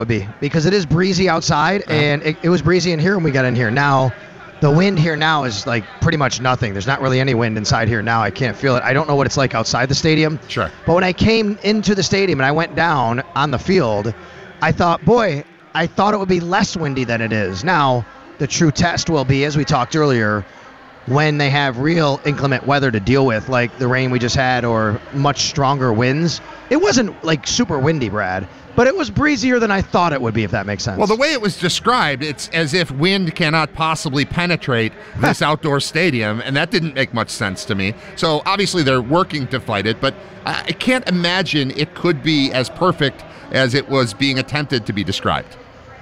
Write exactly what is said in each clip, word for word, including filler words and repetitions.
would be, because it is breezy outside, and it, it was breezy in here when we got in here. Now, the wind here now is like pretty much nothing. There's not really any wind inside here now. I can't feel it. I don't know what it's like outside the stadium. Sure. But when I came into the stadium and I went down on the field, I thought, boy, I thought it would be less windy than it is. Now, the true test will be, as we talked earlier, when they have real inclement weather to deal with, like the rain we just had or much stronger winds. It wasn't like super windy, Brad, but it was breezier than I thought it would be, if that makes sense. Well, the way it was described, it's as if wind cannot possibly penetrate this outdoor stadium, and that didn't make much sense to me. So obviously they're working to fight it, but I can't imagine it could be as perfect as it was being attempted to be described.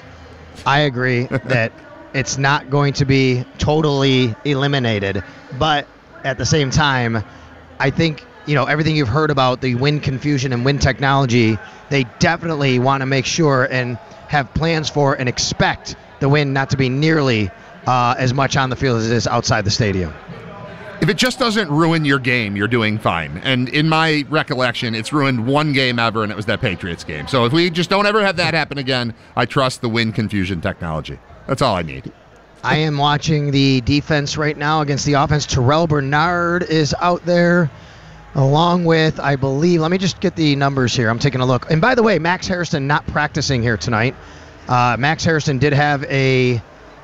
I agree that it's not going to be totally eliminated, but at the same time, I think, you know, everything you've heard about the wind confusion and wind technology, they definitely want to make sure and have plans for and expect the wind not to be nearly uh, as much on the field as it is outside the stadium. If it just doesn't ruin your game, you're doing fine. And in my recollection, it's ruined one game ever, and it was that Patriots game. So if we just don't ever have that happen again, I trust the wind confusion technology. That's all I need. I am watching the defense right now against the offense. Terrell Bernard is out there along with, I believe, let me just get the numbers here. I'm taking a look. And by the way, Max Harrison not practicing here tonight. Uh, Max Harrison did have a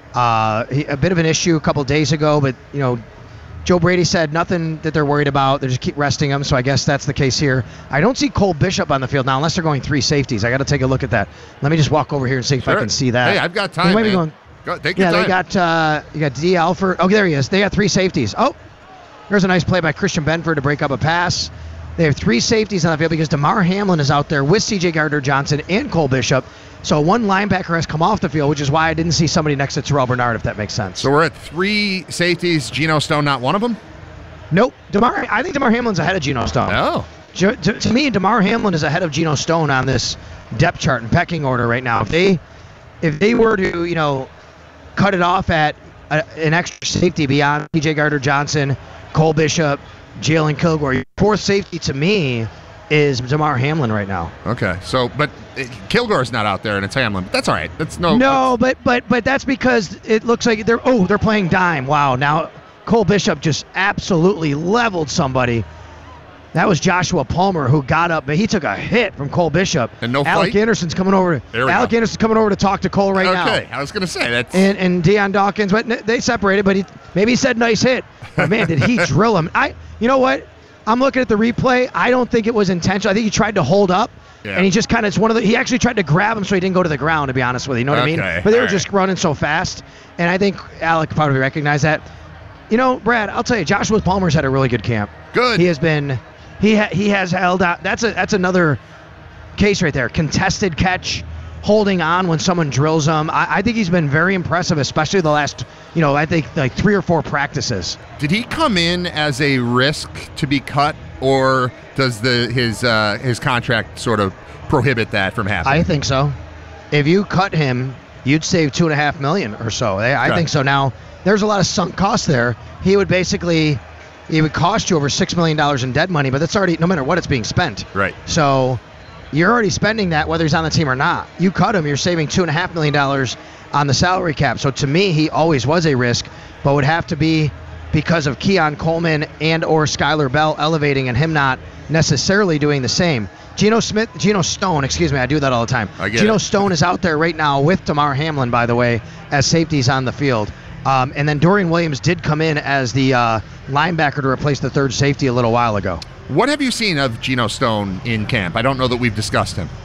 uh, a bit of an issue a couple days ago, but, you know, Joe Brady said nothing that they're worried about. They just keep resting him, so I guess that's the case here. I don't see Cole Bishop on the field now, unless they're going three safeties. I got to take a look at that. Let me just walk over here and see if Sure. I can see that. Hey, I've got time, might be man. going, Go, take your yeah, time. they got uh, you got D. Alford. Oh, there he is. They got three safeties. Oh, there's a nice play by Christian Benford to break up a pass. They have three safeties on the field because DeMar Hamlin is out there with C J Gardner-Johnson and Cole Bishop. So one linebacker has come off the field, which is why I didn't see somebody next to Terrell Bernard, if that makes sense. So we're at three safeties. Geno Stone, not one of them? Nope. DeMar, I think DeMar Hamlin's ahead of Geno Stone. Oh. To, to, to me, DeMar Hamlin is ahead of Geno Stone on this depth chart and pecking order right now. If they, if they were to, you know, cut it off at a, an extra safety beyond C J Gardner-Johnson, Cole Bishop, Jalen Kilgore, your fourth safety to me is DeMar Hamlin right now. Okay. So, but uh, Kilgore's not out there, and it's Hamlin. But that's all right. That's no. No, but but but that's because it looks like they're oh they're playing dime. Wow. Now Cole Bishop just absolutely leveled somebody. That was Joshua Palmer who got up, but he took a hit from Cole Bishop. And no Alec fight? Anderson's coming over. There we Alec go. Anderson's coming over to talk to Cole right now. Okay. I was going to say that's. And and Deion Dawkins, but n- they separated. But he maybe he said nice hit. But man, did he drill him? I you know what? I'm looking at the replay. I don't think it was intentional. I think he tried to hold up. Yeah. And he just kind of, it's one of the, he actually tried to grab him so he didn't go to the ground, to be honest with you. You know what I mean? Okay. But they were All just right. running so fast. And I think Alec probably recognized that. You know, Brad, I'll tell you, Joshua Palmer's had a really good camp. Good. He has been, he ha, he has held out. That's a that's another case right there. Contested catch, holding on when someone drills him. I, I think he's been very impressive, especially the last, you know, I think like three or four practices. Did he come in as a risk to be cut, or does the his uh, his contract sort of prohibit that from happening? I think so. If you cut him, you'd save two and a half million or so. I, I Okay. think so. Now, there's a lot of sunk costs there. He would basically, he would cost you over six million dollars in dead money, but that's already, no matter what, it's being spent. Right. So you're already spending that whether he's on the team or not. You cut him, you're saving two and a half million dollars on the salary cap. So to me, he always was a risk, but would have to be because of Keon Coleman and or Skylar Bell elevating and him not necessarily doing the same. Geno Smith, Geno Stone, excuse me, I do that all the time. I get Geno it. Stone is out there right now with DeMar Hamlin, by the way, as safeties on the field. Um, and then Dorian Williams did come in as the uh, linebacker to replace the third safety a little while ago. What have you seen of Geno Stone in camp? I don't know that we've discussed him.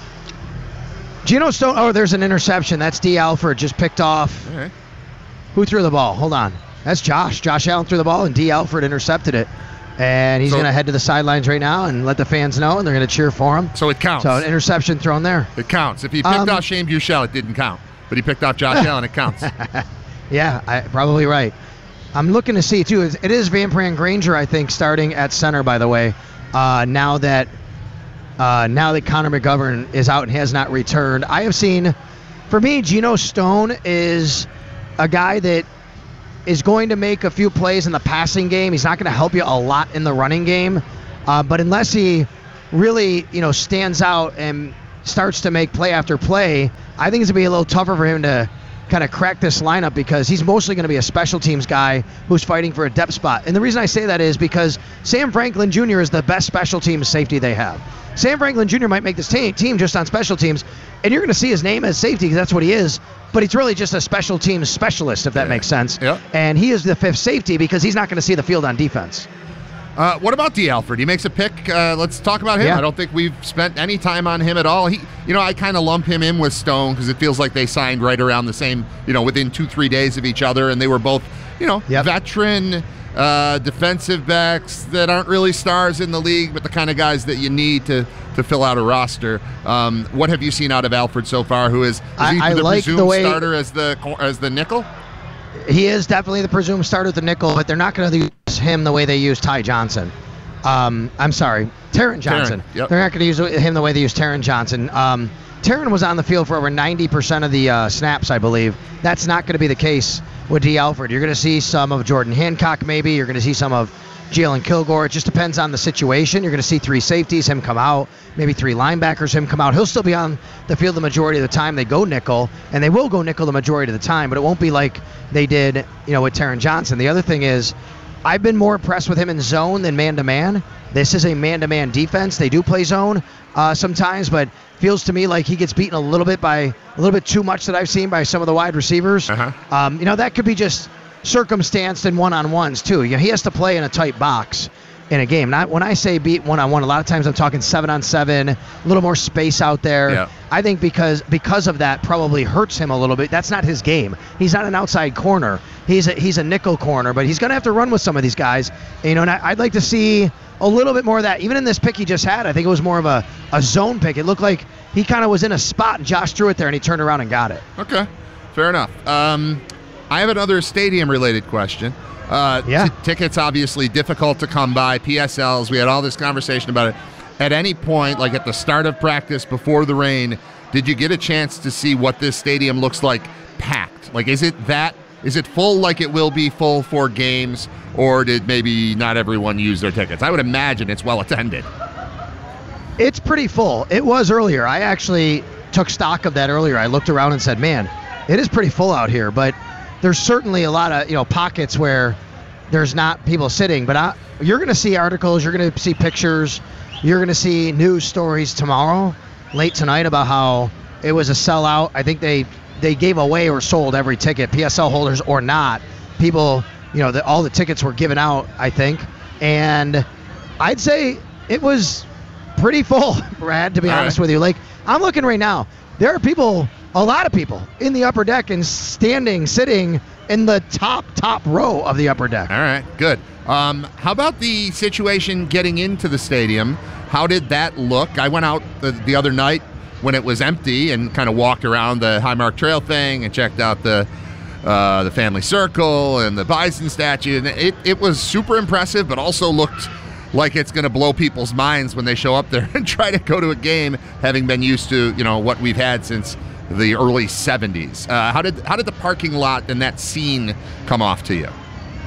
Geno Stone, oh, there's an interception. That's D. Alford just picked off. All right. Who threw the ball? Hold on. That's Josh. Josh Allen threw the ball, and D. Alford intercepted it. And he's So- going to head to the sidelines right now and let the fans know, and they're going to cheer for him. So it counts. So an interception thrown there. It counts. If he picked Um, off Shane Buechele, it didn't count. But he picked off Josh Allen, it counts. Yeah, I, probably right. I'm looking to see, too. It it is Van Pran Granger, I think, starting at center, by the way, uh, now that uh, now that Connor McGovern is out and has not returned. I have seen, for me, Geno Stone is a guy that is going to make a few plays in the passing game. He's not going to help you a lot in the running game. Uh, but unless he really, you know, stands out and starts to make play after play, I think it's going to be a little tougher for him to kind of crack this lineup because he's mostly going to be a special teams guy who's fighting for a depth spot. And the reason I say that is because Sam Franklin Junior is the best special teams safety they have. Sam Franklin Junior might make this te- team just on special teams, and you're going to see his name as safety because that's what he is, but he's really just a special teams specialist, if that yeah. makes sense. Yep. And he is the fifth safety because he's not going to see the field on defense. Uh, what about D. Alford? He makes a pick. Uh, let's talk about him. Yeah. I don't think we've spent any time on him at all. He, you know, I kind of lump him in with Stone because it feels like they signed right around the same, you know, within two, three days of each other, and they were both, you know, yep. veteran uh, defensive backs that aren't really stars in the league, but the kind of guys that you need to to fill out a roster. Um, what have you seen out of Alford so far? Who is, is I, he I the like presumed the way, starter as the as the nickel? He is definitely the presumed starter at the nickel, but they're not going to use him the way they use Ty Johnson. Um, I'm sorry, Taron Johnson. Taron, yep. They're not going to use him the way they use Taron Johnson. Um, Taron was on the field for over ninety percent of the uh, snaps, I believe. That's not going to be the case with D. Alford. You're going to see some of Jordan Hancock, maybe. You're going to see some of Jalen Kilgore. It just depends on the situation. You're going to see three safeties, him come out, maybe three linebackers, him come out. He'll still be on the field the majority of the time. They go nickel, and they will go nickel the majority of the time, but it won't be like they did, you know, with Taron Johnson. The other thing is, I've been more impressed with him in zone than man-to-man. This is a man-to-man defense. They do play zone uh, sometimes, but feels to me like he gets beaten a little bit by a little bit too much that I've seen by some of the wide receivers. Uh-huh. Um, you know, that could be just circumstanced in one-on-ones too. You know, he has to play in a tight box in a game. Not when I say beat one-on-one, a lot of times I'm talking seven-on-seven, a little more space out there. Yeah. I think because because of that probably hurts him a little bit. That's not his game. He's not an outside corner. He's a, he's a nickel corner, but he's going to have to run with some of these guys. And, you know, and I, I'd like to see a little bit more of that. Even in this pick he just had, I think it was more of a, a zone pick. It looked like he kind of was in a spot, and Josh threw it there, and he turned around and got it. Okay, fair enough. Um, I have another stadium-related question. Uh, yeah. T- tickets obviously difficult to come by. P S Ls. We had all this conversation about it. At any point, like at the start of practice before the rain, did you get a chance to see what this stadium looks like packed? Like, is it that? Is it full like it will be full for games, or did maybe not everyone use their tickets? I would imagine it's well attended. It's pretty full. It was earlier. I actually took stock of that earlier. I looked around and said, man, it is pretty full out here, but there's certainly a lot of, you know, pockets where there's not people sitting, but I, you're going to see articles, you're going to see pictures, you're going to see news stories tomorrow, late tonight, about how it was a sellout. I think they they gave away or sold every ticket, P S L holders or not. People, you know, the, all the tickets were given out, I think, and I'd say it was pretty full, Brad, to be all honest right. with you. Like, I'm looking right now, there are people, a lot of people in the upper deck and standing, sitting in the top, top row of the upper deck. All right, good. Um, how about the situation getting into the stadium? How did that look? I went out the, the other night when it was empty and kind of walked around the Highmark Trail thing and checked out the uh, the family circle and the bison statue. And it, it was super impressive, but also looked like it's going to blow people's minds when they show up there and try to go to a game, having been used to, you know, what we've had since the early seventies. Uh, how did how did the parking lot and that scene come off to you?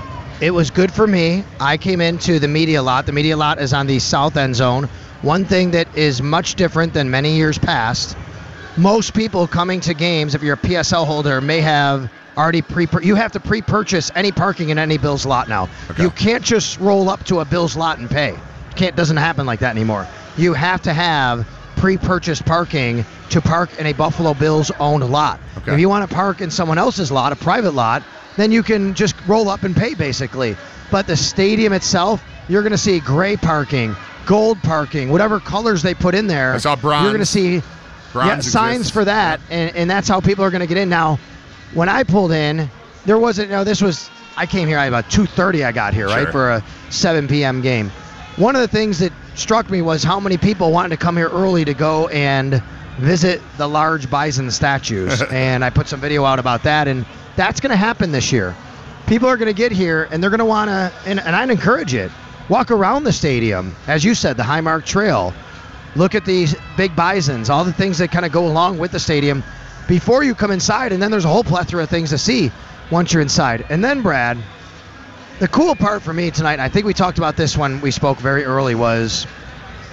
It was good for me. I came into the media lot. The media lot is on the south end zone. One thing that is much different than many years past, most people coming to games, if you're a P S L holder, may have already pre you have to pre-purchase any parking in any Bills lot now. Okay. You can't just roll up to a Bills lot and pay. Can't doesn't happen like that anymore. You have to have pre-purchased parking to park in a Buffalo Bills owned lot. Okay. If you want to park in someone else's lot, a private lot, then you can just roll up and pay basically. But the stadium itself, you're going to see gray parking, gold parking, whatever colors they put in there. I saw bronze. You're going to see Bronze yeah, signs exists. for that, and, and that's how people are going to get in. Now, when I pulled in, there wasn't, you know, this was, I came here at about two thirty I got here, Sure. right, for a seven p.m. game. One of the things that struck me was how many people wanted to come here early to go and visit the large bison statues, and I put some video out about that, and that's going to happen this year. People are going to get here, and they're going to want to, and, and I'd encourage it, walk around the stadium, as you said, the Highmark Trail, look at these big bisons, all the things that kind of go along with the stadium before you come inside, and then there's a whole plethora of things to see once you're inside. And then, Brad, the cool part for me tonight, and I think we talked about this when we spoke very early, was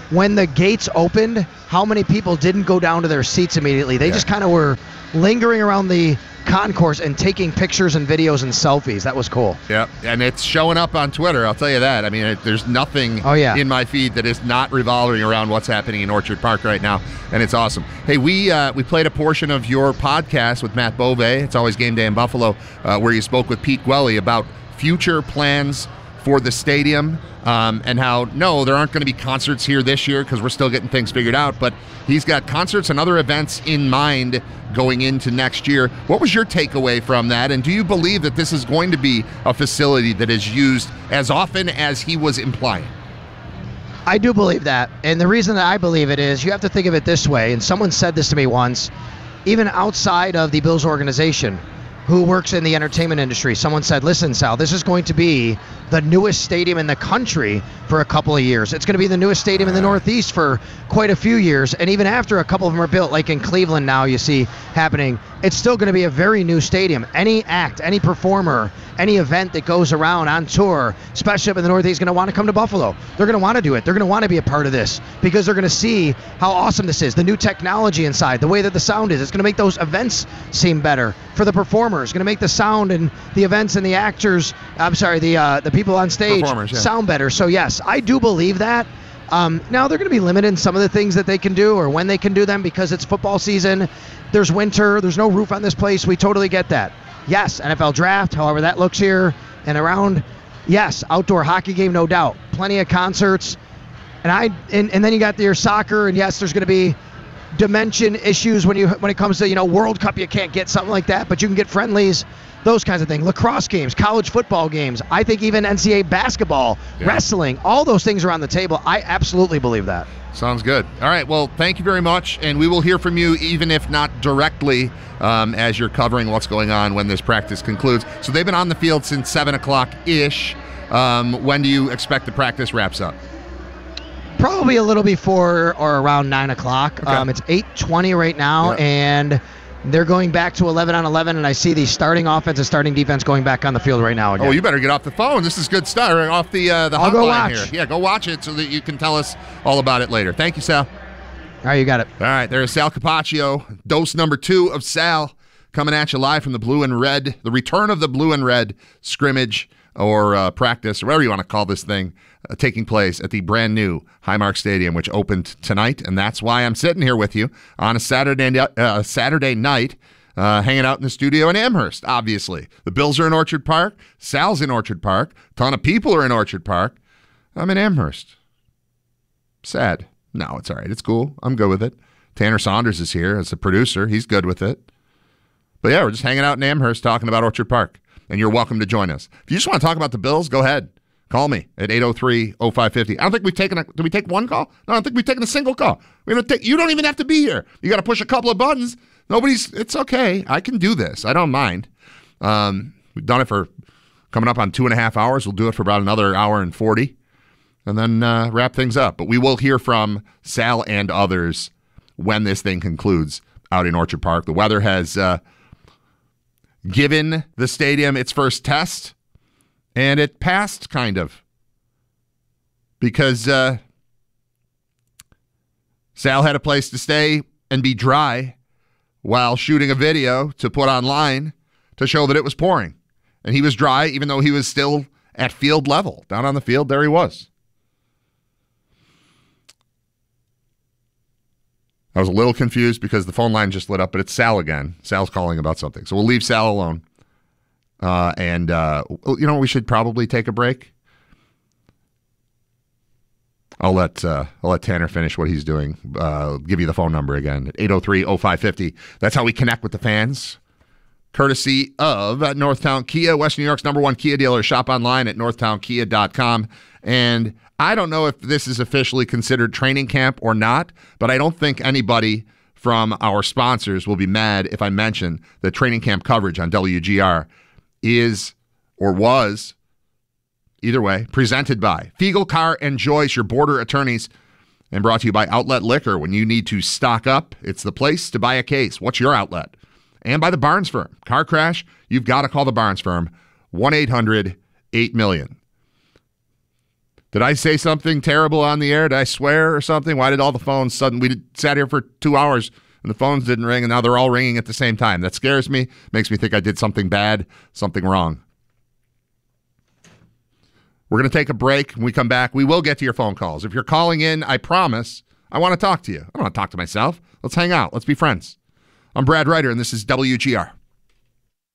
when the gates opened, how many people didn't go down to their seats immediately. They yeah. just kind of were lingering around the concourse and taking pictures and videos and selfies. That was cool. Yeah, and it's showing up on Twitter, I'll tell you that. I mean, it, there's nothing oh, yeah. in my feed that is not revolving around what's happening in Orchard Park right now, and it's awesome. Hey, we uh, we played a portion of your podcast with Matt Bove. It's Always Game Day in Buffalo, uh, where you spoke with Pete Gwelly about future plans for the stadium, um, and how, no, there aren't going to be concerts here this year because we're still getting things figured out, but he's got concerts and other events in mind going into next year. What was your takeaway from that, and do you believe that this is going to be a facility that is used as often as he was implying? I do believe that, and the reason that I believe it is you have to think of it this way, and someone said this to me once, even outside of the Bills organization, who works in the entertainment industry, someone said, listen, Sal, this is going to be the newest stadium in the country for a couple of years. It's going to be the newest stadium in the Northeast for quite a few years. And even after a couple of them are built, like in Cleveland now you see happening, it's still going to be a very new stadium. Any act, any performer, any event that goes around on tour, especially up in the Northeast, is going to want to come to Buffalo. They're going to want to do it. They're going to want to be a part of this because they're going to see how awesome this is, the new technology inside, the way that the sound is. It's going to make those events seem better for the performers. It's going to make the sound and the events and the actors, I'm sorry, the uh, the people on stage yeah. sound better. So yes, I do believe that. Um, now they're going to be limited in some of the things that they can do or when they can do them because it's football season. There's winter. There's no roof on this place. We totally get that. Yes, N F L draft, however that looks here and around. Yes, outdoor hockey game, no doubt. Plenty of concerts. And I and, and then you got your soccer, and yes, there's going to be dimension issues when you when it comes to, you know, World Cup. You can't get something like that, but you can get friendlies, those kinds of things. Lacrosse games, college football games. I think even N C double A basketball, yeah. wrestling, all those things are on the table. I absolutely believe that. Sounds good. All right, well, thank you very much, and we will hear from you, even if not directly, um, as you're covering what's going on when this practice concludes. So they've been on the field since seven o'clock-ish. Um, when do you expect the practice wraps up? Probably a little before or around nine o'clock. Okay. Um, it's eight twenty right now, yep. and they're going back to eleven on eleven, and I see the starting offense and starting defense going back on the fild right now again. Oh, you better get off the phone. This is good stuff. Right off the uh, the I'll go hotline watch. here. Yeah, go watch it so that you can tell us all about it later. Thank you, Sal. All right, you got it. All right, there's Sal Capaccio, dose number two of Sal, coming at you live from the blue and red, the return of the blue and red scrimmage or uh, practice, or whatever you want to call this thing, uh, taking place at the brand new Highmark Stadium, which opened tonight, and that's why I'm sitting here with you on a Saturday uh, Saturday night, uh, hanging out in the studio in Amherst. Obviously, the Bills are in Orchard Park, Sal's in Orchard Park, a ton of people are in Orchard Park. I'm in Amherst. Sad. No, it's all right. It's cool. I'm good with it. Tanner Saunders is here as the producer. He's good with it. But yeah, we're just hanging out in Amherst talking about Orchard Park, and you're welcome to join us. If you just want to talk about the Bills, go ahead. Call me at eight oh three, oh five five oh. I don't think we've taken a, did we take one call? No, I don't think we've taken a single call. We're gonna take, you don't even have to be here. You got to push a couple of buttons. Nobody's, it's okay. I can do this. I don't mind. Um, we've done it for coming up on two and a half hours. We'll do it for about another hour and forty, and then uh, wrap things up. But we will hear from Sal and others when this thing concludes out in Orchard Park. The weather has uh, given the stadium its first test, and it passed, kind of, because uh, Sal had a place to stay and be dry while shooting a video to put online to show that it was pouring. And he was dry, even though he was still at field level. Down on the field, there he was. I was a little confused because the phone line just lit up, but it's Sal again. Sal's calling about something. So we'll leave Sal alone. Uh, and, uh, you know, we should probably take a break. I'll let uh, I'll let Tanner finish what he's doing. Uh, give you the phone number again at eight oh three, oh five five oh. That's how we connect with the fans. Courtesy of Northtown Kia, West New York's number one Kia dealer. Shop online at northtown kia dot com. And I don't know if this is officially considered training camp or not, but I don't think anybody from our sponsors will be mad if I mention that training camp coverage on W G R is or was, either way, presented by Fiegel Carr and Joyce, your border attorneys, and brought to you by Outlet Liquor. When you need to stock up, it's the place to buy a case. What's your outlet? And by the Barnes Firm. Car crash, you've got to call the Barnes Firm, one eight hundred eight million. Did I say something terrible on the air? Did I swear or something? Why did all the phones suddenly, we did, sat here for two hours and the phones didn't ring and now they're all ringing at the same time? That scares me, makes me think I did something bad, something wrong. We're going to take a break. When we come back, we will get to your phone calls. If you're calling in, I promise, I want to talk to you. I don't want to talk to myself. Let's hang out. Let's be friends. I'm Brad Ryder, and this is W G R.